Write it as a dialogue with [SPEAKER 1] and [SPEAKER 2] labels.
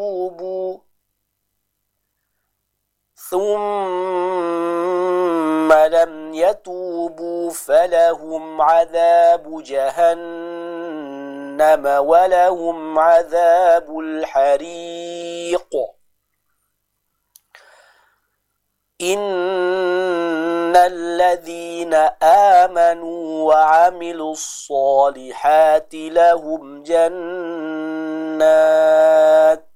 [SPEAKER 1] ثم لم يتوبوا فلهم عذاب جهنم ولهم عذاب الحريق إن الذين آمنوا وعملوا الصالحات لهم جنات